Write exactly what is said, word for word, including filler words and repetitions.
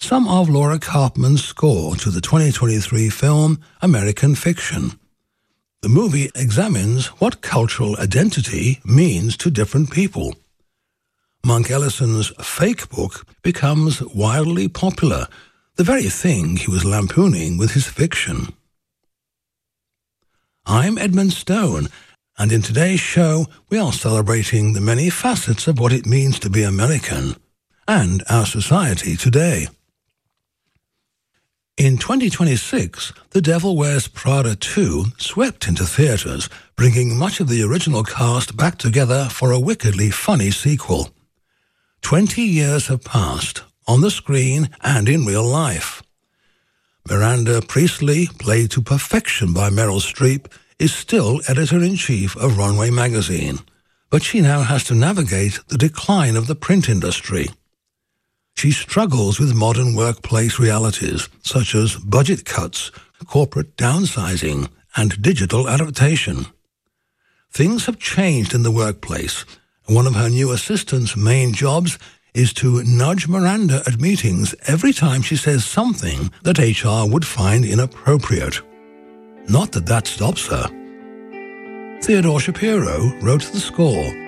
some of Laura Karpman's score to the twenty twenty-three film American Fiction. The movie examines what cultural identity means to different people. Monk Ellison's fake book becomes wildly popular, the very thing he was lampooning with his fiction. I'm Edmund Stone, and in today's show we are celebrating the many facets of what it means to be American and our society today. In twenty twenty-six, The Devil Wears Prada two swept into theaters, bringing much of the original cast back together for a wickedly funny sequel. Twenty years have passed, on the screen and in real life. Miranda Priestley, played to perfection by Meryl Streep, is still editor-in-chief of Runway magazine, but she now has to navigate the decline of the print industry. She struggles with modern workplace realities, such as budget cuts, corporate downsizing, and digital adaptation. Things have changed in the workplace, and one of her new assistant's main jobs is to nudge Miranda at meetings every time she says something that H R would find inappropriate. Not that that stops her. Theodore Shapiro wrote the score.